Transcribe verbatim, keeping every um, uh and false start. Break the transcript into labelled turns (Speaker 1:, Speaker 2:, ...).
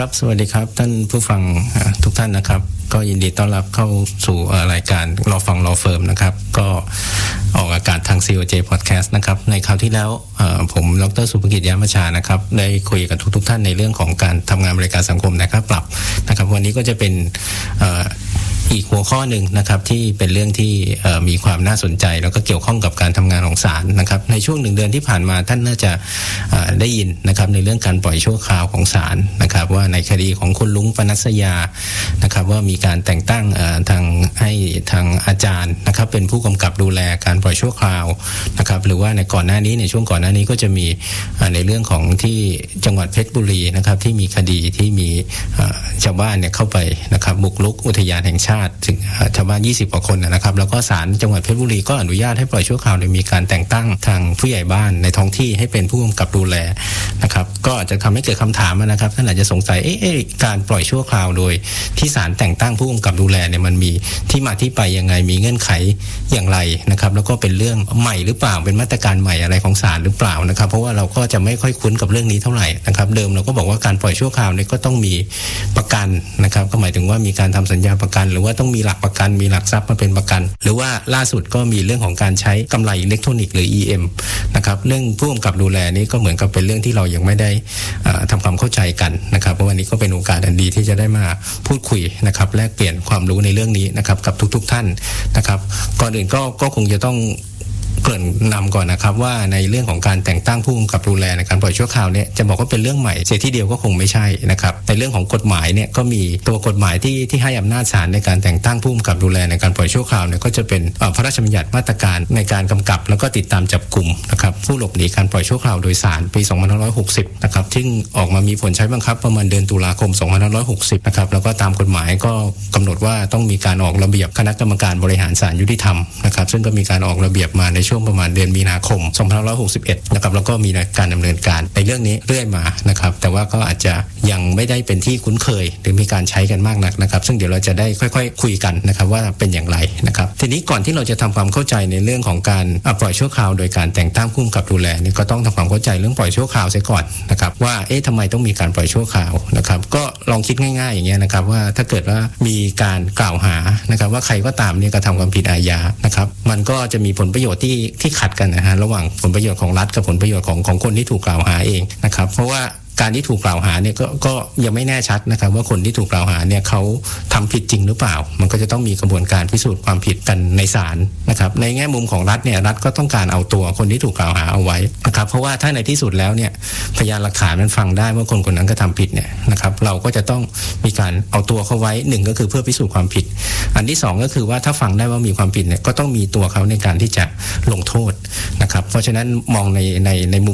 Speaker 1: ครับสวัสดีครับท่านผู้ฟังทุกท่านนะครับก็ยินดีต้อนรับเข้าสู่รายการรอฟังรอเฟิร์มนะครับก็ออกอากาศทาง ซี โอ เจ Podcast นะครับในคราวที่แล้วผมดร.สุภกิจ ยามชานะครับได้คุยกับทุกๆท่านในเรื่องของการทำงานบริการสังคมนะครับปรับนะครับวันนี้ก็จะเป็นอีกหัวข้อหนึ่งนะครับที่เป็นเรื่องที่มีความน่าสนใจแล้วก็เกี่ยวข้องกับการทำงานของศาลนะครับในช่วงหนึ่งเดือนที่ผ่านมาท่านน่าจะได้ยินนะครับในเรื่องการปล่อยชั่วคราวของศาลนะครับว่าในคดีของคุณลุงปนัสยานะครับว่ามีการแต่งตั้งทางให้ทางอาจารย์นะครับเป็นผู้กำกับดูแลการปล่อยชั่วคราวนะครับหรือว่าในก่อนหน้านี้ในช่วงก่อนหน้านี้ก็จะมีในเรื่องของที่จังหวัดเพชรบุรีนะครับที่มีคดีที่มีชาวบ้านเนี่ยเข้าไปนะครับบุกรุกอุทยานแห่งชาติถึงชาวบ้านยี่สิบกว่าคนนะครับแล้วก็ศาลจังหวัดเพชรบุรีก็อนุญาตให้ปล่อยชั่วคราวโดยมีการแต่งตั้งทางผู้ใหญ่บ้านในท้องที่ให้เป็นผู้กำกับดูแลนะครับก็อาจจะทำให้เกิดคำถามนะครับท่านอาจจะสงสัยเอ๊ะการปล่อยชั่วคราวโดยที่ศาลแต่งตั้งผู้กำกับดูแลเนี่ยมันมีที่มาที่ไปยังไงมีเงื่อนไขอย่างไรนะครับแล้วก็เป็นเรื่องใหม่หรือเปล่าเป็นมาตรการใหม่อะไรของศาลหรือเปล่านะครับเพราะว่าเราก็จะไม่ค่อยคุ้นกับเรื่องนี้เท่าไหร่นะครับเดิมเราก็บอกว่าการปล่อยชั่วคราวเนี่ยก็ต้องมีประกันนะครับก็หมายถึงว่ามีการทำสัญญาประกันหรือว่าต้องมีหลักประกันมีหลักทรัพย์มาเป็นประกันหรือว่าล่าสุดก็มีเรื่องของการใช้กำไรอิเล็กทรอนิกส์หรือ อี เอ็ม นะครับเรื่องผู้กำกับดูแลนี้ก็เหมือนกับเป็นเรื่องที่เรายังไม่ได้ทำความเข้าใจกันนะครับเพราะวันนี้ก็เป็นโอกาสอันดีที่จะได้มาพูดคุยนะครับแลกเปลี่ยนความรู้ในเรื่องนี้นะครับกับทุกๆท่านนะครับก่อนอื่นก็ก็คงจะต้องเกริ่นนำก่อนนะครับว่าในเรื่องของการแต่งตั้งผู้กำกับดูแลในการปล่อยชั่วคราวเนี่ยจะบอกว่าเป็นเรื่องใหม่เสียทีเดียวก็คงไม่ใช่นะครับในเรื่องของกฎหมายเนี่ยก็มีตัวกฎหมายที่ที่ให้อำนาจศาลในการแต่งตั้งผู้กำกับดูแลในการปล่อยชั่วคราวเนี่ยก็จะเป็นพระราชบัญญัติมาตรการในการกำกับแล้วก็ติดตามจับกุมนะครับผู้หลบหนีการปล่อยชั่วคราวโดยศาลปีสองพันห้าร้อยหกสิบนะครับซึ่งออกมามีผลใช้บังคับประมาณเดือนตุลาคมสองพันห้าร้อยหกสิบนะครับแล้วก็ตามกฎหมายก็กำหนดว่าต้องมีการออกระเบียบคณะกรรมการบริหารศาลยุติธรรมนะครับซึ่งก็มีการออกระเบียบมาในช่วงประมาณเดือนมีนาคมสองพันห้าร้อยหกสิบเอ็ดนะครับแล้วก็มีการดำเนินการในเรื่องนี้เรื่อยมานะครับแต่ว่าก็อาจจะยังไม่ได้เป็นที่คุ้นเคยหรือมีการใช้กันมากนักนะครับซึ่งเดี๋ยวเราจะได้ค่อยๆคุยกันนะครับว่าเป็นอย่างไรนะครับทีนี้ก่อนที่เราจะทำความเข้าใจในเรื่องของการปล่อยชั่วคราวโดยการแต่งตั้งผู้กำกับดูแลนี่ก็ต้องทำความเข้าใจเรื่องปล่อยชั่วคราวเสียก่อนนะครับว่าเอ๊ะทำไมต้องมีการปล่อยชั่วคราวนะครับก็ลองคิดง่ายๆอย่างเงี้ยนะครับว่าถ้าเกิดว่ามีการกล่าวหานะครับว่าใครก็ตามเนี่ยกระทำความผิดอาญานะครับมันก็จะมีผลประโยชน์ที่ที่ขัดกันนะฮะระหว่างผลประโยชน์ของรัฐกับผลประโยชน์ของของคนที่ถูกกล่าวหาเองนะครับเพราะว่าการที่ถูกกล่าวหาเนี่ยก็ก็ยังไม่แน่ชัดนะครับว่าคนที่ถูกกล่าวหาเนี่ยเขาทำผิดจริงหรือเปล่ามันก็จะต้องมีกระบวนการพิสูจน์ความผิดกันในศาลนะครับในแง่มุมของรัฐเนี่ยรัฐก็ต้องการเอาตัวคนที่ถูกกล่าวหาเอาไว้นะครับเพราะว่าถ้าในที่สุดแล้วเนี่ยพยานหลักฐานมันฟังได้ว่าคนคนนั้นก็ทำผิดเนี่ยนะครับเราก็จะต้องมีการเอาตัวเขาไว้หนึ่งก็คือเพื่อพิสูจน์ความผิดอันที่สองก็คือว่าถ้าฟังได้ว่ามีความผิดเนี่ยก็ต้องมีตัวเขาในการที่จะลงโทษนะครับเพราะฉะนั้นมองในในในมุม